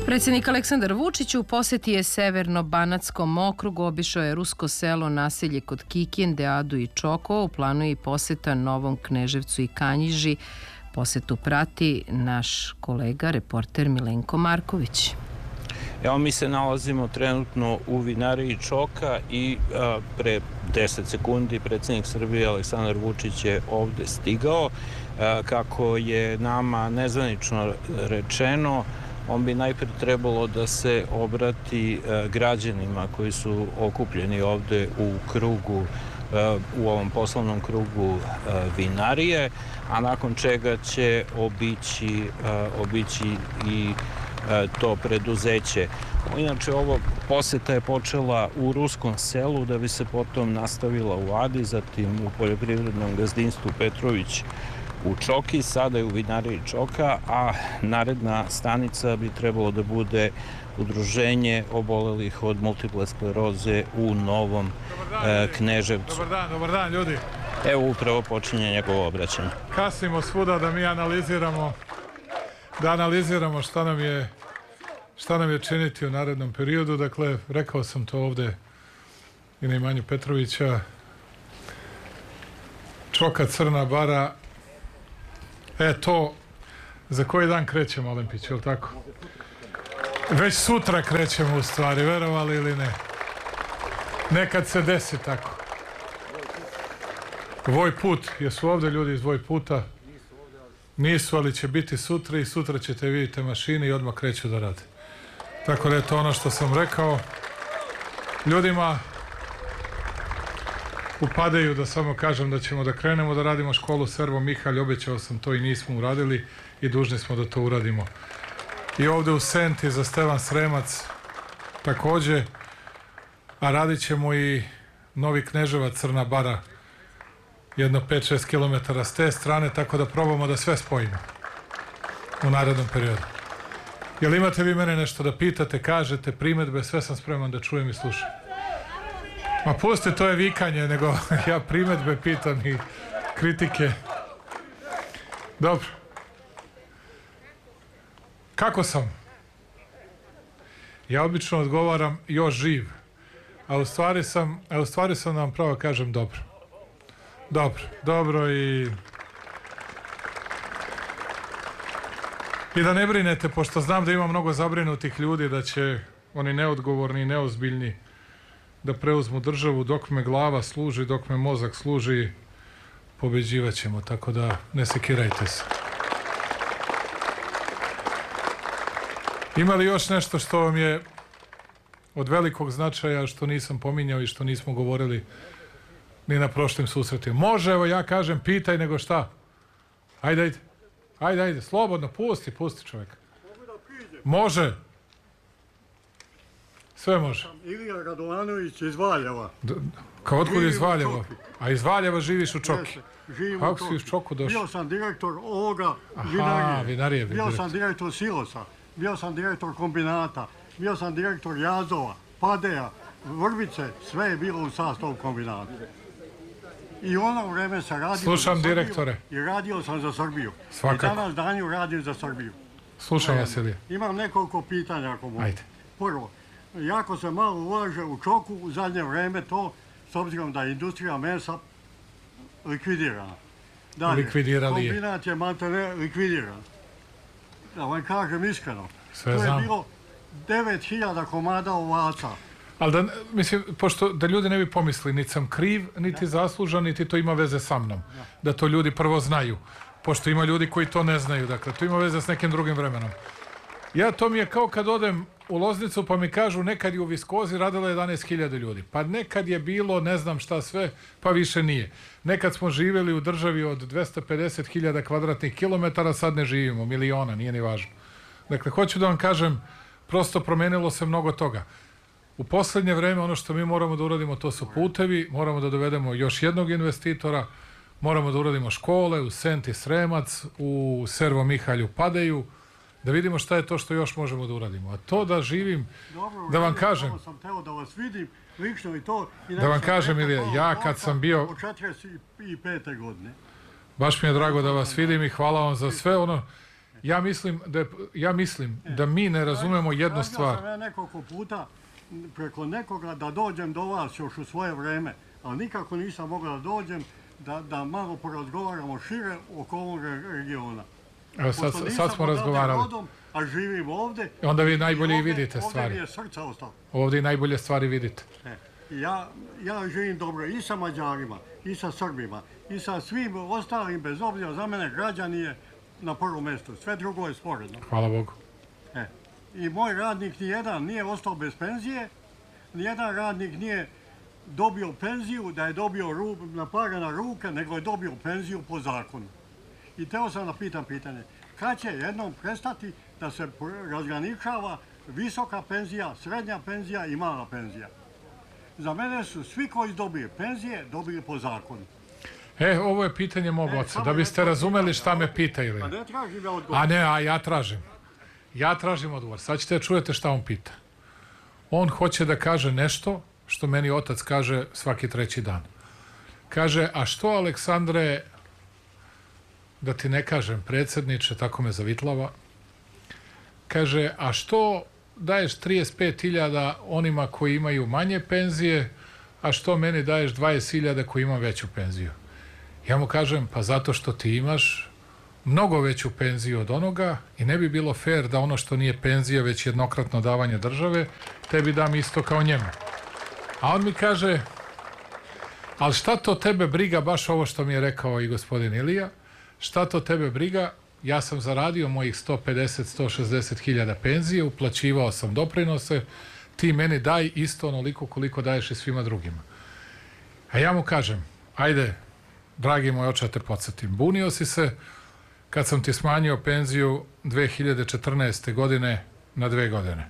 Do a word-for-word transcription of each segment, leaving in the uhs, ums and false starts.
Predsjednik Aleksandar Vučić u posjeti je Severno-Banatskom okrugu, obišao je rusko selo, naselje kod Kikinde, Adu i Čokovo. U planu je i posjeta Novom Kneževcu i Kanjiži. Posjetu prati naš kolega, reporter Milenko Marković. Evo, mi se nalazimo trenutno u vinariji Čoka i a, pre deset sekundi predsjednik Srbije Aleksandar Vučić je ovde stigao. A, kako je nama nezvanično rečeno, on bi najprije trebalo da se obrati a, građanima koji su okupljeni ovde u krugu, a, u ovom poslovnom krugu a, vinarije, a nakon čega će obići, a, obići i to preduzeće. Inače, ovo posjeta je počela u ruskom selu, da bi se potom nastavila u Adi, zatim u poljoprivrednom gazdinstvu Petrović u Čoki, sada je u vinariji Čoka, a naredna stanica bi trebalo da bude udruženje obolelih od multiple skleroze u Novom dan, Kneževcu. Dobar dan, dobar dan ljudi. Evo upravo počinje njegovo obraćanje. Kasnimo svuda da mi analiziramo da analiziramo šta nam je šta nam je činiti u narednom periodu. Dakle, rekao sam to ovde i na imanju Petrovića. Čoka, Crna Bara. E, to za koji dan krećemo, Olempić, je li tako? Već sutra krećemo, u stvari, verovali ili ne. Nekad se desi tako. Voj put, jesu ovde ljudi iz Voj puta? Nisu, ali će biti sutra i sutra ćete vidjeti mašine i odmah kreću da rade. Tako da je to ono što sam rekao. Ljudima upadaju, da samo kažem da ćemo da krenemo da radimo školu Servo Mihalj, obećao sam to i nismo uradili i dužni smo da to uradimo. I ovde u Senti za Stevan Sremac takođe, a radit ćemo i Novi Kneževac, Crna Bara, jedno pet šest kilometara s te strane, tako da probamo da sve spojimo u narednom periodu. Jel imate vi mene nešto da pitate, kažete, primetbe, sve sam spreman da čujem i slušam. Ma pusti, to je vikanje, nego ja primetbe pitam i kritike. Dobro. Kako sam? Ja obično odgovaram još živ, a u stvari sam, a u stvari sam vam pravo kažem dobro. Dobro, dobro i... I da ne brinete, pošto znam da ima mnogo zabrinutih ljudi, da će oni neodgovorni i neozbiljni da preuzmu državu, dok me glava služi, dok me mozak služi, pobeđivat ćemo, tako da ne sekirajte se. Ima li još nešto što vam je od velikog značaja, što nisam pominjao i što nismo govorili ni na prošlim susretima? Može, evo ja kažem, pitaj, nego šta? Ajde, ajde. Ajde, ajde, slobodno, pusti, pusti čovjek. Može. Sve može. Ilija Radovanović iz Valjeva. Kao otkud iz Valjeva? A iz Valjeva živiš u Čoki? Živim u Kako Čoki. si iz Čoku došao? Bio sam direktor ovoga Aha, vinarije. vinarije. Bio direktor. sam direktor silosa. Bio sam direktor kombinata. Bio sam direktor jazova, padeja, vrbice. Sve je bilo u sastavu kombinata. I ono vreme se radio Slušam, za Srbiju direktore. i radio sam za Srbiju. Svakako. I danas danju radim za Srbiju. Slušam vas, Ilija. Imam nekoliko pitanja ako mogu. Ajde. Prvo, jako se malo ulaže u Čoku u zadnje vreme to, s obzirom da je industrija mesa likvidirana. Dalje, Likvidirali je. kombinat je maltene likvidiran. Da vam kažem iskreno. Sve to je znam. bilo devet hiljada komada ovaca. Ali da, mislim, pošto da ljudi ne bi pomislili, niti sam kriv, niti zaslužan, niti to ima veze sa mnom. Da to ljudi prvo znaju. Pošto ima ljudi koji to ne znaju. Dakle, to ima veze s nekim drugim vremenom. Ja, to mi je kao kad odem u Loznicu pa mi kažu nekad je u Viskozi radilo jedanaest hiljada ljudi. Pa nekad je bilo ne znam šta sve, pa više nije. Nekad smo živjeli u državi od dvesta pedeset hiljada kvadratnih kilometara, sad ne živimo, miliona, nije ni važno. Dakle, hoću da vam kažem, prosto promenilo se mnogo toga. U poslednje vreme ono što mi moramo da uradimo to su putevi, moramo da dovedemo još jednog investitora, moramo da uradimo škole u Senti Sremac, u Servo Mihalju Padeju, da vidimo šta je to što još možemo da uradimo. A to da živim, Dobro, da vam ja kažem, sam teo da vas vidim, lično i to. I Da vam sam kažem, rekao, Ilija, kao ja kad novca sam bio- Od četrdeset pete godine. baš mi je drago da vas vidim i hvala vam za sve ono. Ja mislim da, ja mislim da mi ne razumemo jednu stvar. Tražio sam ja nekoliko puta preko nekoga da dođem do vas još u svoje vreme, ali nikako nisam mogao da dođem, da, da malo porazgovaramo šire oko ovog regiona. Evo sad, sad smo razgovarali. Rodom, a živim ovde. Onda vi najbolje i ovde, vidite stvari. Ovde mi je srca ostalo. Ovdje i najbolje stvari vidite. E, ja, ja živim dobro i sa Mađarima, i sa Srbima, i sa svim ostalim, bez obzira za mene, građani je na prvom mjestu. Sve drugo je sporedno. Hvala Bogu. E, i moj radnik nijedan nije ostao bez penzije, nijedan radnik nije dobio penziju, da je dobio ru, na para na ruke, nego je dobio penziju po zakonu. I teo sam da pitam pitanje, kad će jednom prestati da se razgraničava visoka penzija, srednja penzija i mala penzija? Za mene su svi koji dobiju penzije, dobili po zakonu. E, ovo je pitanje mog oca, da biste razumeli šta me pitaju. A ne tražim ja odgovor. A ne, a ja tražim. Ja tražim odgovor. Sad ćete čujete šta on pita. On hoće da kaže nešto što meni otac kaže svaki treći dan. Kaže, a što, Aleksandre, da ti ne kažem, predsjedniče, tako me zavitlava, kaže, a što daješ trideset pet hiljada onima koji imaju manje penzije, a što meni daješ dvadeset hiljada koji imam veću penziju? Ja mu kažem, pa zato što ti imaš mnogo veću penziju od onoga i ne bi bilo fair da ono što nije penzija, već jednokratno davanje države, tebi dam isto kao njemu. A on mi kaže, ali šta to tebe briga, baš ovo što mi je rekao i gospodin Ilija, šta to tebe briga, ja sam zaradio mojih sto pedeset do sto šezdeset hiljada penzije, uplaćivao sam doprinose, ti meni daj isto onoliko koliko daješ i svima drugima. A ja mu kažem, ajde, dragi moj oče, te podsjetim, bunio si se kad sam ti smanjio penziju dve hiljade četrnaeste. godine na dve godine.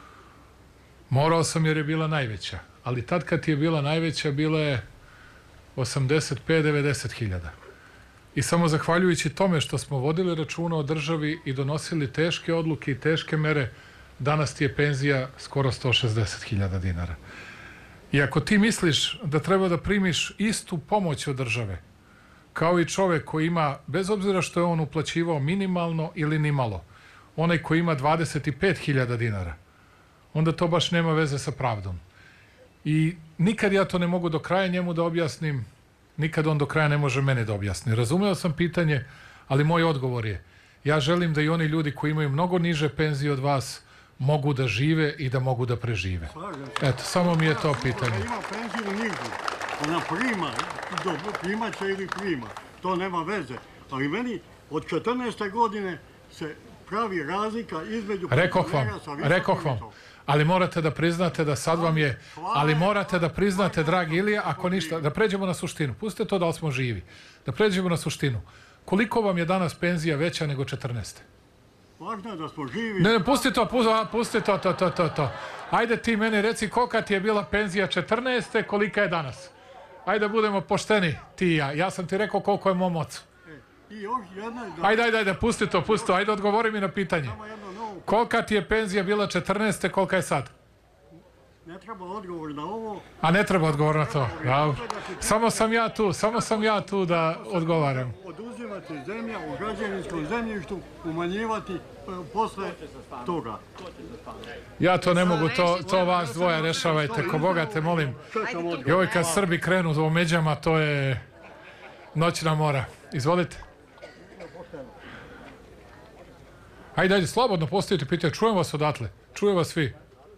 Morao sam jer je bila najveća, ali tad kad ti je bila najveća, bila je osamdeset pet do devedeset hiljada. I samo zahvaljujući tome što smo vodili računa o državi i donosili teške odluke i teške mere, danas ti je penzija skoro sto šezdeset hiljada dinara. I ako ti misliš da treba da primiš istu pomoć od države, kao i čovek koji ima, bez obzira što je on uplaćivao minimalno ili nimalo, onaj koji ima dvadeset pet hiljada dinara, onda to baš nema veze sa pravdom. I nikad ja to ne mogu do kraja njemu da objasnim, nikad on do kraja ne može mene da objasni. Razumeo sam pitanje, ali moj odgovor je, ja želim da i oni ljudi koji imaju mnogo niže penzije od vas mogu da žive i da mogu da prežive. Eto, samo mi je to pitanje. Ima penziju nižu, ona prima, primaće ili prima, to nema veze. Ali meni od četrnaeste. godine se pravi razlika između rekoh vam, rekoh vam, ali morate da priznate da sad vam je, ali morate da priznate, dragi Ilija, ako ništa, da pređemo na suštinu, pustite to da li smo živi, da pređemo na suštinu. Koliko vam je danas penzija veća nego četrnaeste? Važno je da smo živi. Ne, ne, pusti to, pusti to, to, to, to, to. Ajde ti meni reci kolika ti je bila penzija četrnaeste. kolika je danas. Ajde da budemo pošteni, ti i ja. Ja sam ti rekao koliko je mom ocu. I još jedna... Ajde, ajde, ajde, pusti to, pusti to. Ajde, odgovori mi na pitanje. Kolika ti je penzija bila četrnaeste. kolika je sad? Ne treba odgovor na ovo. A ne treba odgovor na to. Ja, samo sam ja tu, samo sam ja tu da odgovaram. Oduzimati zemlja u građevinskom zemljištu, umanjivati posle toga. Ja to ne mogu, to, to vas dvoja rešavajte, ko Boga te molim. I ovoj kad Srbi krenu u međama, to je noćna mora. Izvolite. Ajde, ajde, slobodno postavite pitanje, čujem vas odatle, čujem vas svi.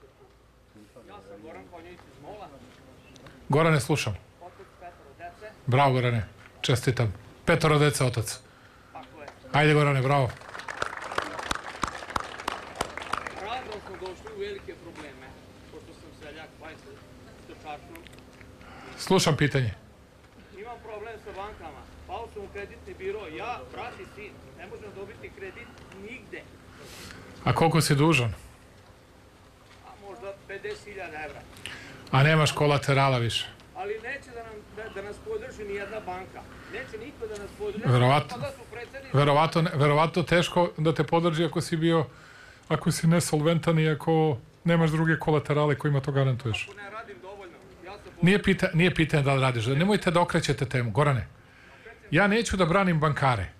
Gorane, slušam. Bravo, Gorane, čestitam. Petoro deca, otac. Ajde, Gorane, bravo. Radom smo došli u velike probleme, pošto sam seljak, bavim se stočarstvom. Slušam pitanje. Imam problem sa bankama. Pao sam u kreditni biro, ja, brat i sin, ne možem dobiti kredit nigde. A koliko si dužan? A možda pedeset hiljada evra. A nemaš kolaterala više? Ali neće da, nam, da, da nas podrži ni jedna banka. Neće niko da nas podrži. Verovatno, verovatno, verovatno teško da te podrži ako si bio, ako si nesolventan i ako nemaš druge kolaterale kojima to garantuješ. Ako ne radim dovoljno, ja sam... Nije, pita, nije pitanje da li radiš. Nemojte da okrećete temu. Gorane, ja neću da branim bankare,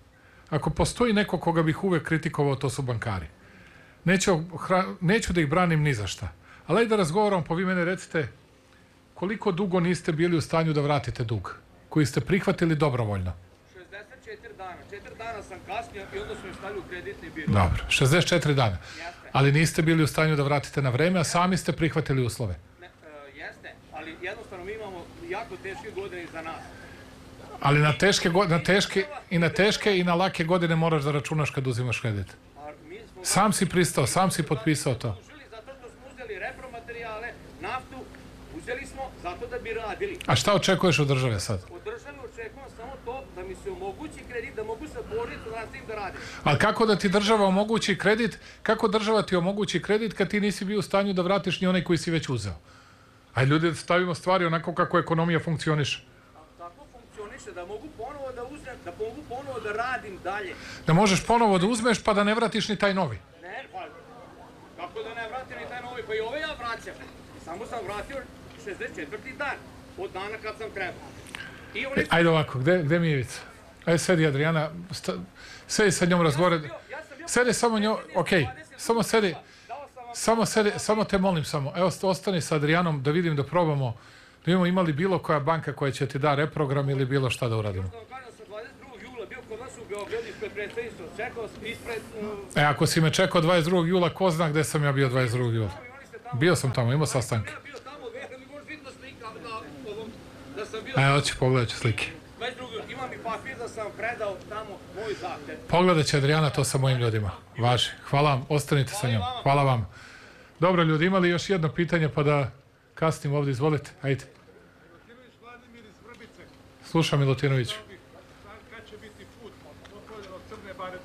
ako postoji neko koga bih uvek kritikovao, to su bankari. Neću, neću da ih branim ni za šta. Ali ajde da razgovaram, pa vi mene recite koliko dugo niste bili u stanju da vratite dug, koji ste prihvatili dobrovoljno? šezdeset četiri dana. četiri dana sam kasnio i onda su mi stavili u kreditni biro. Dobro, šezdeset četiri dana. Jeste. Ali niste bili u stanju da vratite na vreme, a sami ste prihvatili uslove. Ne, uh, jeste, ali jednostavno mi imamo jako teške godine iza nas. Ali na teške, na teške, i na teške i na lake godine moraš da računaš kad uzimaš kredit. A mi smo Sam si pristao, sam si potpisao to. uzeli zato što smo uzeli repromaterijale, naftu, uzeli smo zato da bi radili. A šta očekuješ od države sad? Od države očekujem samo to da mi se omogući kredit, da mogu sa porodicu da nastavim da radim. Ali kako da ti država omogući kredit, kako država ti omogući kredit kad ti nisi bio u stanju da vratiš ni onaj koji si već uzeo? Aj ljudi, da stavimo stvari onako kako ekonomija funkcioniše. Tako funkcioniše da mogu ponovo da uzmem, da mogu ponovo da radim dalje. Da možeš ponovo da uzmeš pa da ne vratiš ni taj novi. Ne, pa kako da ne vratim ni taj novi, pa i ove ja vraćam. Samo sam vratio šezdeset četvrti dan od dana kad sam trebao. I oni... Ajde ovako, gde, gde mi je Ivica? Ajde sedi Adriana, sta, sedi sa njom razgovore. Sedi samo njom, okej, okay. Samo sedi, samo sedi, samo te molim samo. Evo, ostani sa Adrianom da vidim, da probamo, da imamo imali bilo koja banka koja će ti da reprogram ili bilo šta da uradimo. dvadeset drugog jula bio kod nas u Beogradu ispred predstavništva, čekao ispred... E, ako si me čekao dvadeset drugog jula, ko zna gde sam ja bio dvadeset drugog jula? Bio sam tamo, imao sastanke. Bio tamo, mi možeš vidjeti slika da sam bio... E, hoće, pogledat ću slike. dvadeset drugog imam i papir da sam predao tamo moj zahtev. Pogledat će Adriana to sa mojim ljudima. Važi. Hvala vam, ostanite sa njom. Hvala vam. Dobro ljudi, imali još jedno pitanje pa da kasnim ovdje, izvolite. Ajde. Slušam Milutinović.